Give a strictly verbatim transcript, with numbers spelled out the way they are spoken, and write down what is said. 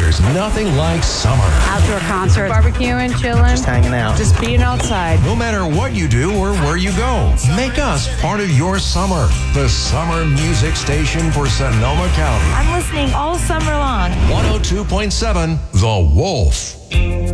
There's nothing like summer. Outdoor concert, barbecuing, chilling, Just hanging out. just being outside. No matter what you do or where you go, make us part of your summer. The summer music station for Sonoma County. I'm listening all summer long. one oh two point seven The Wolf.